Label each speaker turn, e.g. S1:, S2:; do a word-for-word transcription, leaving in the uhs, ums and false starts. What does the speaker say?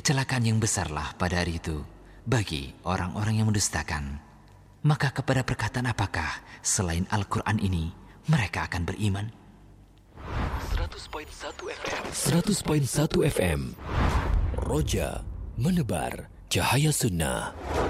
S1: Kecelakaan yang besarlah pada hari itu bagi orang-orang yang mendustakan. Maka kepada perkataan apakah selain Al-Quran ini mereka akan beriman?
S2: seratus perpuluhan satu F M seratus perpuluhan satu F M Roja menebar cahaya sunnah.